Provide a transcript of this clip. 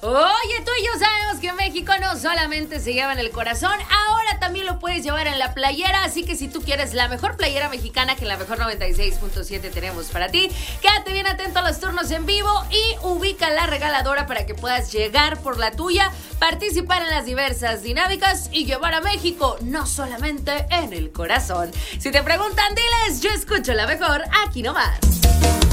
Oye, tú y yo sabemos que México no solamente se lleva en el corazón, ahora también lo puedes llevar en la playera, así que si tú quieres la mejor playera mexicana que la mejor 96.7 tenemos para ti, quédate bien atento a los turnos en vivo y ubica la regaladora para que puedas llegar por la tuya, participar en las diversas dinámicas y llevar a México no solamente en el corazón. Si te preguntan, diles, yo escucho la mejor aquí nomás.